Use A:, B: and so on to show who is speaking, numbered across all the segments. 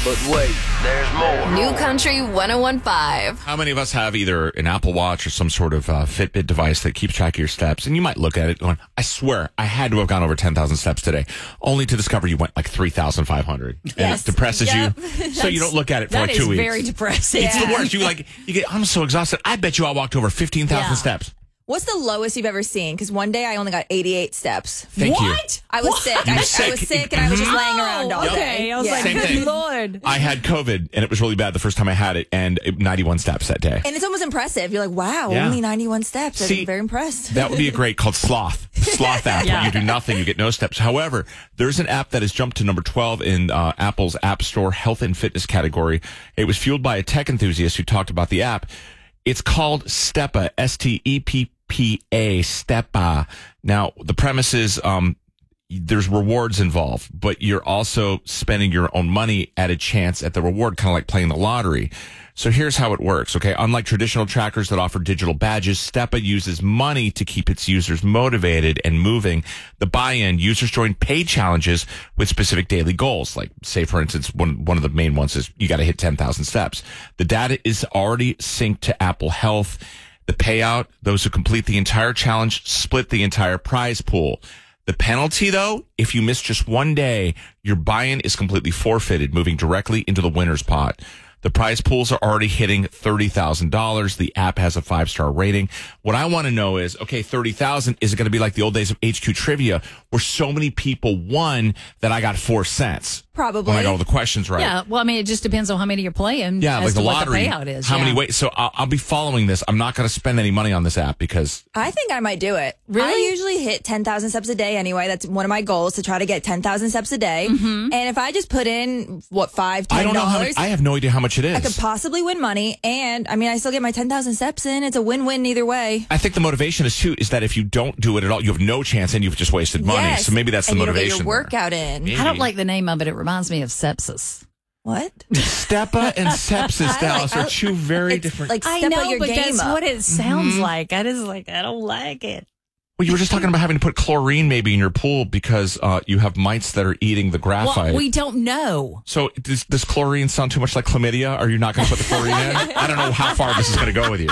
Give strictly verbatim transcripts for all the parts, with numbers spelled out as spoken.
A: But wait, there's more.
B: New Country one oh one point five.
C: How many of us have either an Apple Watch or some sort of uh, Fitbit device that keeps track of your steps? And you might look at it going, I swear, I had to have gone over ten thousand steps today, only to discover you went like three thousand five hundred. And
D: Yes.
C: it depresses
D: Yep.
C: you, so you don't look at it for
D: That
C: like two
D: is
C: weeks.
D: very depressing.
C: It's the worst. You like, you get, I'm so exhausted. I bet you I walked over fifteen thousand
D: Yeah.
C: steps.
E: What's the lowest you've ever seen? Because one day I only got eighty-eight steps.
C: Thank you.
D: What?
E: I was sick.
C: You
E: I,
C: were
E: I
C: sick.
E: was sick and I was just laying around all
D: okay.
E: day.
D: I was
E: Yeah.
D: like,
C: Same
D: good
C: thing.
D: Lord.
C: I had COVID, and it was really bad the first time I had it, and it- ninety-one steps that day.
E: And it's almost impressive. You're like, wow,
C: Yeah.
E: only ninety-one steps.
C: See,
E: I'm very impressed.
C: That would be a great called Sloth. Sloth app
D: Yeah.
C: where you do nothing, you get no steps. However, there's an app that has jumped to number twelve in uh, Apple's App Store health and fitness category. It was fueled by a tech enthusiast who talked about the app. It's called Steppa, S T E P P A, Steppa. Now, the premise is um, there's rewards involved, but you're also spending your own money at a chance at the reward, kind of like playing the lottery. So here's how it works, okay? Unlike traditional trackers that offer digital badges, Steppa uses money to keep its users motivated and moving. The buy-in, users join paid challenges with specific daily goals. Like, say, for instance, one, one of the main ones is you got to hit ten thousand steps. The data is already synced to Apple Health. The payout, those who complete the entire challenge split the entire prize pool. The penalty, though, if you miss just one day, your buy-in is completely forfeited, moving directly into the winner's pot. The prize pools are already hitting thirty thousand dollars. The app has a five-star rating. What I want to know is, okay, thirty thousand dollars, is it going to be like the old days of H Q Trivia where so many people won that I got four cents?
E: Probably.
C: When I got all the questions right.
D: Yeah, well, I mean, it just depends on how many you're playing.
C: Yeah,
D: as
C: like
D: to
C: the
D: what
C: lottery.
D: the payout is.
C: How
D: yeah.
C: many ways? So I'll, I'll be following this. I'm not going to spend any money on this app because
E: I think I might do it.
D: Really?
E: I usually hit ten thousand steps a day anyway. That's one of my goals, to try to get ten thousand steps a day. And if I just put in, what, five,
C: I
E: ten
C: don't know how
E: dollars,
C: much, I have no idea how much it is.
E: I could possibly win money. And, I mean, I still get my ten thousand steps in. It's a win-win either way.
C: I think the motivation is too is that if you don't do it at all, you have no chance and you've just wasted money.
E: Yes.
C: So maybe that's the
E: and
C: motivation.
E: You don't get your workout in.
C: Maybe.
D: I don't like the name of it. It reminds me of sepsis.
E: What?
C: Steppa and sepsis,
E: I
C: Dallas,
E: like-
C: are two very
E: It's
C: different.
E: like
D: I
E: step
D: know,
E: up your
D: but
E: game
D: that's
E: up.
D: what it sounds
C: Mm-hmm.
D: like. I just like, I don't like it.
C: well, you were just talking about having to put chlorine maybe in your pool because uh, you have mites that are eating the graphite.
D: Well, we don't know.
C: so does, does chlorine sound too much like chlamydia? Are you not going to put the chlorine in? I don't know how far this is going to go with you.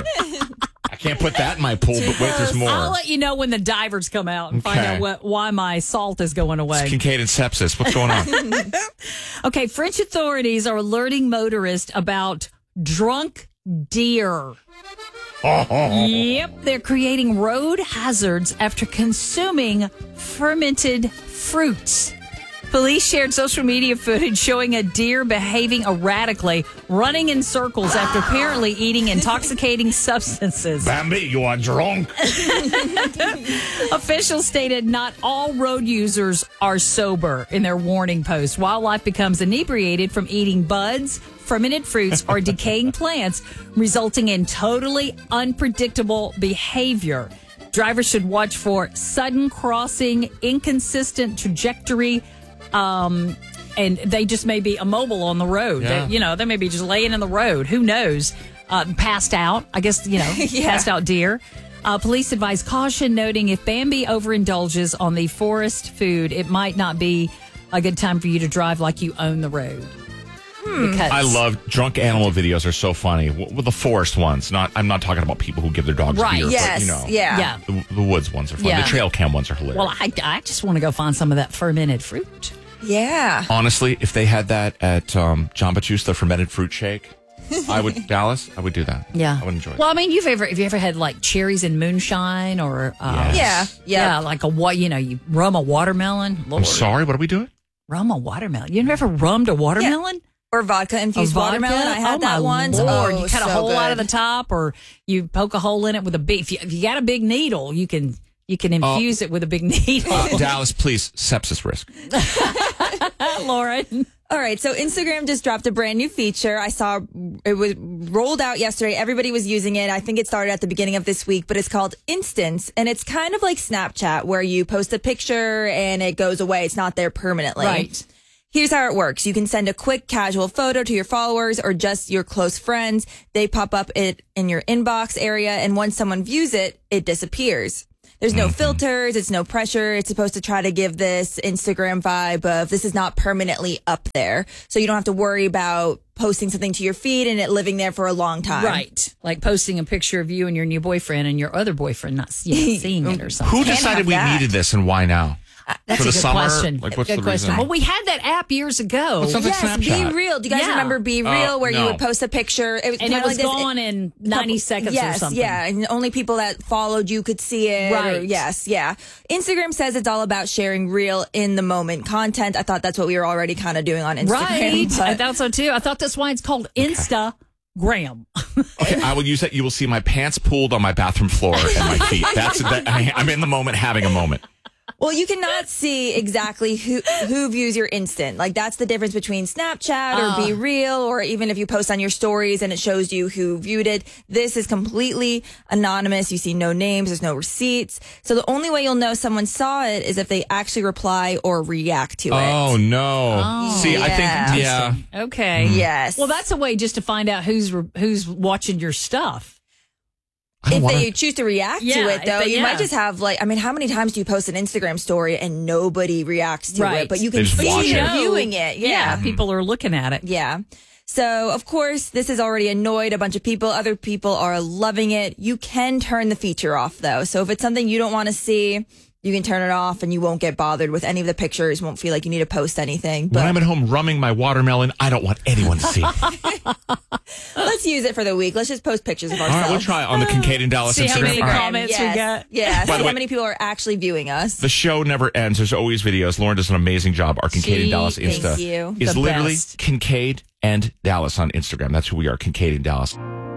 C: I can't put that in my pool, but wait, there's more.
D: I'll let you know when the divers come out and find
C: Okay.
D: out what, why my salt is going away.
C: Kincaid and sepsis. What's going on?
D: Okay, French authorities are alerting motorists about drunk deer. Yep, they're creating road hazards after consuming fermented fruits. Police shared social media footage showing a deer behaving erratically, running in circles after apparently eating intoxicating substances.
C: Bambi, you are drunk.
D: Officials stated not all road users are sober in their warning post. Wildlife becomes inebriated from eating buds, fermented fruits, or decaying plants, resulting in totally unpredictable behavior. Drivers should watch for sudden crossing, inconsistent trajectory, um, and they just may be immobile on the road.
C: Yeah.
D: They, you know, they may be just laying in the road. Who knows? Uh, passed out. I guess, you know,
E: Yeah.
D: passed out deer. Uh, police advise caution, noting if Bambi overindulges on the forest food, it might not be a good time for you to drive like you own the road. Because
C: I love drunk animal videos. Are so funny. Well, the forest ones. Not. I'm not talking about people who give their dogs
D: Right.
C: beer.
E: Yes.
C: But, you know,
E: Yeah.
D: Yeah.
C: The, the woods ones are fun.
D: Yeah.
C: The trail cam ones are hilarious.
D: Well, I, I just want to go find some of that fermented fruit.
E: Yeah.
C: Honestly, if they had that at um, Jamba Juice, the fermented fruit shake, I would Dallas. I would do that.
D: Yeah,
C: I would enjoy it.
D: Well, I mean, you've ever have you ever had like cherries and moonshine, or uh,
C: Yes.
E: Yeah. Yeah.
D: yeah, like a what you know, you rum a watermelon. Lord.
C: I'm sorry. What are we doing?
D: rum a watermelon. You never rummed a watermelon?
E: Or vodka infused
D: A vodka?
E: watermelon. I had
D: oh,
E: that
D: my
E: once.
D: Lord.
E: Oh,
D: you cut a
E: so
D: hole out of
E: good.
D: the top, or you poke a hole in it with a big. If you, if you got a big needle, you can you can infuse it with a big needle.
C: Uh, Dallas, please, sepsis risk.
D: Lauren.
E: All right, so Instagram just dropped a brand new feature. I saw it was rolled out yesterday. Everybody was using it. I think it started at the beginning of this week, but it's called Instance, and it's kind of like Snapchat, where you post a picture and it goes away. It's not there permanently.
D: Right.
E: Here's how it works. You can send a quick casual photo to your followers or just your close friends. They pop up it in your inbox area, and once someone views it, it disappears. There's no
C: Mm-hmm.
E: filters. It's no pressure. It's supposed to try to give this Instagram vibe of this is not permanently up there. So you don't have to worry about posting something to your feed and it living there for a long time.
D: Right. Like posting a picture of you and your new boyfriend and your other boyfriend not you know, seeing it or something.
C: Who
E: Can't
C: decided
E: have
C: we
E: that.
C: needed this and why now?
D: That's
C: For
D: a
C: the
D: good
C: summer?
D: question.
C: Like, what's
D: good
C: the
D: question.
C: reason?
D: Well, we had that app years ago.
C: Well, sounds like
E: Yes,
C: Snapchat.
E: Be Real. Do you guys
D: Yeah.
E: remember Be Real
C: Oh,
E: where you
C: no.
E: would post a picture? It was
D: and
E: kinda
D: it was
E: like this-
D: gone in ninety seconds
E: yes,
D: or something.
E: Yeah, and only people that followed you could see it. or-
D: Right.
E: yes, yeah. Instagram says it's all about sharing real in the moment content. I thought that's what we were already kind of doing on Instagram.
D: Right.
E: but-
D: I thought so too. I thought that's why it's called Instagram.
C: Okay, I will use that. You will see my pants pulled on my bathroom floor and my feet. That's that, I, I'm in the moment, having a moment.
E: Well, you cannot see exactly who who views your instant. Like that's the difference between Snapchat or Be Real, or even if you post on your stories and it shows you who viewed it. This is completely anonymous. You see no names. There's no receipts. So the only way you'll know someone saw it is if they actually reply or react to it.
C: Oh no! See, I
E: yeah.
C: think yeah.
D: Okay.
E: Yes.
D: Well, that's a way just to find out who's re- who's watching your stuff.
C: I don't
E: If
C: wanna-
E: they choose to react
D: Yeah,
E: to it,
D: if
E: though,
D: they-
E: you
D: yeah.
E: might just have like, I mean, how many times do you post an Instagram story and nobody reacts to
D: Right.
E: it? But you
C: They
E: can
C: just
E: see
C: watch
E: you're
C: it.
E: viewing it. Yeah.
D: people are looking at it.
E: Yeah. So, of course, this has already annoyed a bunch of people. Other people are loving it. You can turn the feature off, though. So if it's something you don't want to see, you can turn it off and you won't get bothered with any of the pictures. Won't feel like you need to post anything.
C: when
E: But
C: I'm at home rumming my watermelon, I don't want anyone to see. All
E: let's use it for the week. Let's just post pictures of
C: right,
E: ourselves.
C: we'll try it on the Kincaid and Dallas
D: See how
C: Instagram.
D: many
C: All right.
D: comments we
E: yes.
D: got.
E: Yeah.
C: By
E: See
C: the
E: how
C: way-
E: many people are actually viewing us.
C: The show never ends. There's always videos. Lauren does an amazing job. Our Kincaid
D: She-
C: and Dallas
E: thank
C: Insta
E: you.
C: is
D: The
C: literally
D: best.
C: Kincaid and Dallas on Instagram. That's who we are, Kincaid and Dallas.